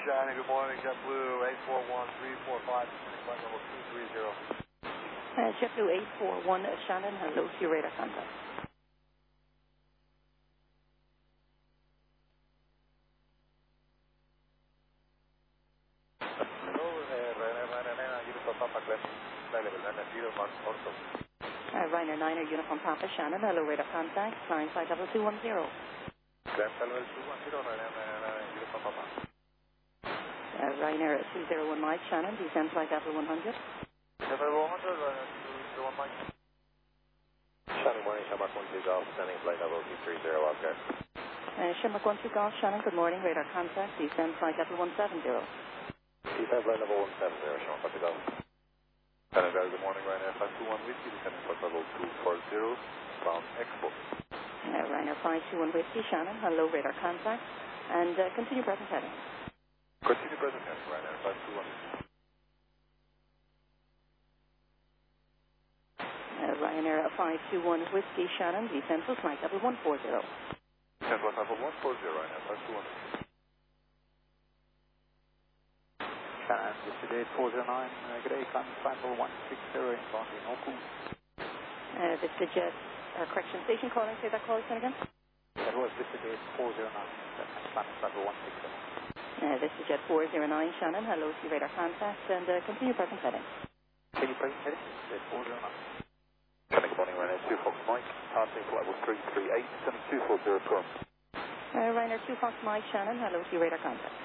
Shannon, good morning. JetBlue 841345, flight level 230. JetBlue 841 Shannon, hello to your radar contact. Hello, Ryanair, Uniform Papa, flight level 990, Orto. Ryanair 9er, Uniform Papa Shannon, hello radar contact, flying flight level 210. Climb level 210, Ryanair, Uniform Papa. Ryanair 201 Mike Shannon, descend flight level 100. Level 100, Ryanair 201 Mike. Shannon, morning, Shamrock 12 Golf, standing flight level 230, Oscar. Shamrock 12 Golf Shannon, good morning, radar contact, descend flight level 170. Descend flight level 170, Shamrock 12 Golf. Canada, good morning, Ryanair 521 Whiskey, descending flight level 240, bound Expo. Ryanair 521 Whiskey Shannon, hello radar contact, and continue present heading. Continue present heading, Ryanair 521. Ryanair 521 Whiskey Shannon, descend to flight level 140. Descend flight level 140, Ryanair 521. Shannon, this is 409, good day, climb flight level 160, inbound in Oku. This is Jet, correction station calling, say that call again? That was Visit 409, that's climbing flight level 160. This is Jet 409 Shannon, hello to your radar contact, and continue present heading. Continue present heading, Jet 409. Good morning, Ryanair 2 Fox Mike, passing flight level 338, sending 240 to Ryanair 2 Fox Mike Shannon, hello to your radar contact.